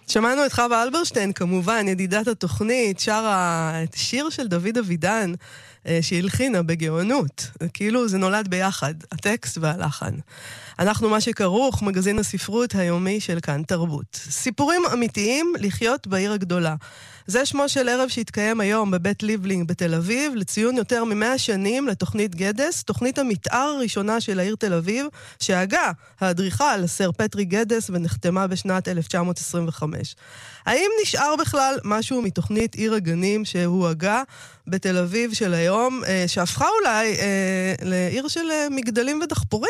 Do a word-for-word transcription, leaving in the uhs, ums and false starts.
שמענו את חווה אלברשטיין, כמובן, ידידת התוכנית, שרה את שיר של דוד אבידן, שהלחינה בגאונות. כאילו זה נולד ביחד, הטקסט והלחן. אנחנו מה שכרוך, מגזין הספרות היומי של כאן תרבות. סיפורים אמיתיים לחיות בעיר הגדולה. זה שמו של ערב שהתקיים היום בבית ליבלינג בתל אביב, לציון יותר ממאה שנים לתוכנית גדס, תוכנית המתאר הראשונה של העיר תל אביב, שהגה האדריכל סר פטרי גדס ונחתמה בשנת אלף תשע מאות עשרים וחמש. האם נשאר בכלל משהו מתוכנית עיר הגנים שהוא הגה בתל אביב של היום, שהפכה אולי לעיר של מגדלים ודחפורים?